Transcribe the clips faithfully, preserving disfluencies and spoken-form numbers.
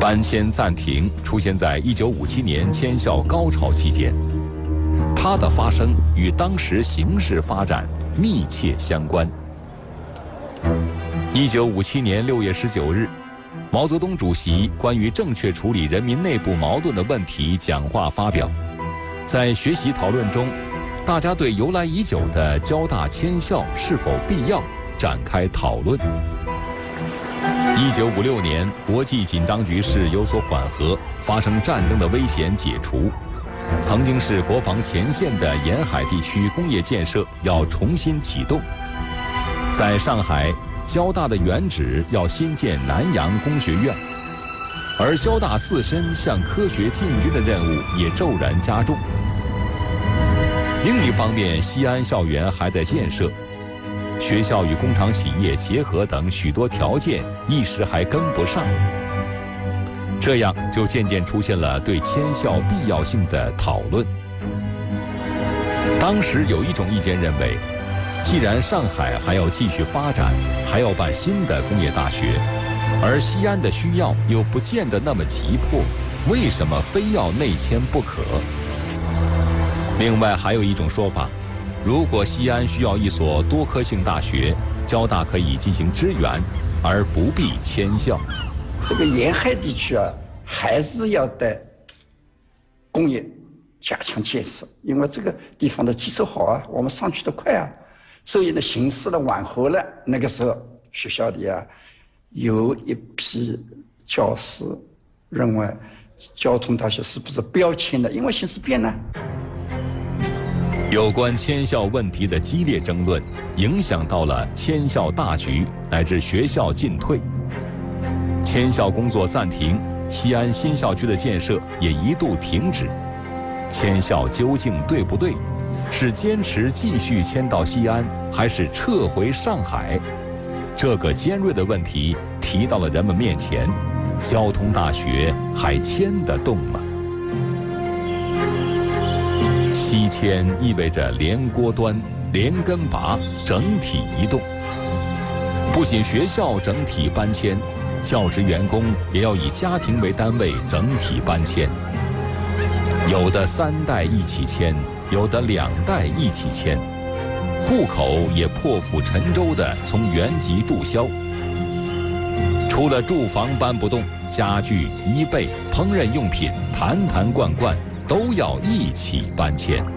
搬迁暂停出现在一九五七年迁校高潮期间，它的发生与当时形势发展密切相关。一九五七年六月十九日，毛泽东主席关于正确处理人民内部矛盾的问题讲话发表，在学习讨论中，大家对由来已久的交大迁校是否必要展开讨论。一九五六年，国际紧张局势有所缓和，发生战争的危险解除。曾经是国防前线的沿海地区工业建设要重新启动。在上海，交大的原址要新建南洋工学院，而交大自身向科学进军的任务也骤然加重。另一方面，西安校园还在建设，学校与工厂企业结合等许多条件一时还跟不上，这样就渐渐出现了对迁校必要性的讨论。当时有一种意见认为，既然上海还要继续发展，还要办新的工业大学，而西安的需要又不见得那么急迫，为什么非要内迁不可？另外还有一种说法，如果西安需要一所多科性大学，交大可以进行支援，而不必迁校。 这个沿海地区啊，还是要对工业加强建设，因为这个地方的基础好啊，我们上去得快啊。所以呢，形势的往后了，那个时候学校里啊，有一批教师认为交通大学是不是不要迁的，因为形势变了。 有关迁校问题的激烈争论，影响到了迁校大局乃至学校进退。迁校工作暂停，西安新校区的建设也一度停止。迁校究竟对不对？是坚持继续迁到西安，还是撤回上海？这个尖锐的问题提到了人们面前，交通大学还迁得动吗？西迁意味着连锅端、连根拔，整体移动。不仅学校整体搬迁，教职员工也要以家庭为单位整体搬迁。有的三代一起迁，有的两代一起迁，户口也破釜沉舟地从原籍注销。除了住房搬不动，家具、衣被、烹饪用品、坛坛罐罐都要一起搬迁。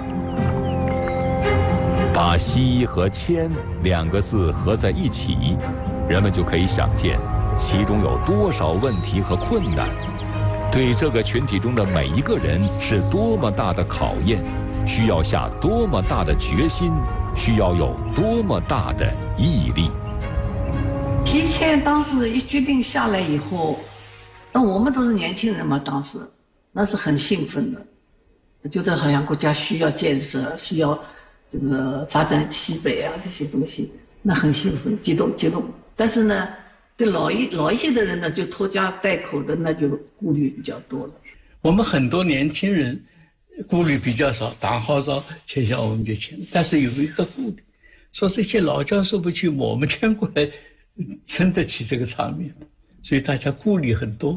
把西和迁两个字合在一起，人们就可以想见其中有多少问题和困难，对这个群体中的每一个人是多么大的考验，需要下多么大的决心，需要有多么大的毅力。 提前当时一决定下来以后，那我们都是年轻人嘛，当时那是很兴奋的，觉得好像国家需要建设，需要这个发展西北啊这些东西，那很兴奋，激动激动。但是呢，对老一老一些的人呢，就拖家带口的，那就顾虑比较多了。 我们很多年轻人顾虑比较少，党号召迁校我们就迁，但是有一个顾虑，说这些老教授不去，我们迁过来撑得起这个场面，所以大家顾虑很多。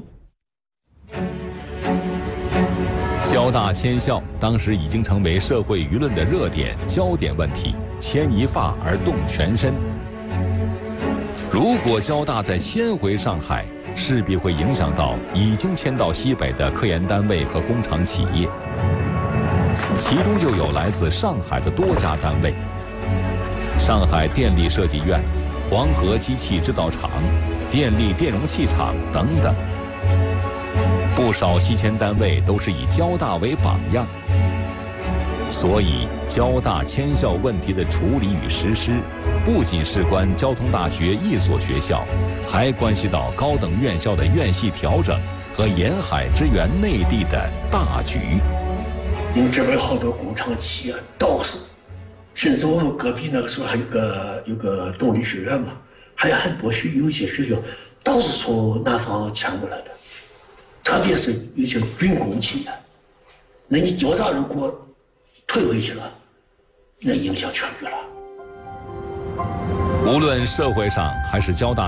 交大迁校当时已经成为社会舆论的热点焦点问题，牵一发而动全身。如果交大再迁回上海，势必会影响到已经迁到西北的科研单位和工厂企业，其中就有来自上海的多家单位：上海电力设计院、黄河机器制造厂、电力电容器厂等等。不少西迁单位都是以交大为榜样，所以交大迁校问题的处理与实施，不仅事关交通大学一所学校，还关系到高等院校的院系调整和沿海支援内地的大局。 因为这边好多工厂企业倒是，甚至我们隔壁那个时候还有个有个动力学院嘛，还有很多学有些学校都是从南方迁过来的。特别是有些军工企业，那你交大如果退回去了，那影响全局了。 无论社会上还是交大